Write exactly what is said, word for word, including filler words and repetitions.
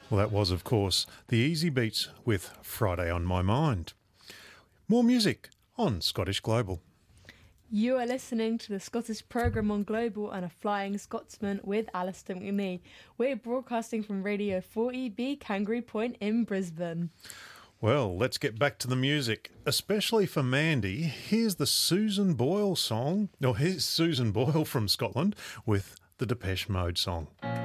Well, that was, of course, the Easy Beats with Friday on My Mind. More music on Scottish Global. You are listening to the Scottish programme on Global and a Flying Scotsman with Alistair McNee. We're broadcasting from Radio forty B Kangaroo Point in Brisbane. Well, let's get back to the music, especially for Mandy. Here's the Susan Boyle song, or here's Susan Boyle from Scotland with the Depeche Mode song.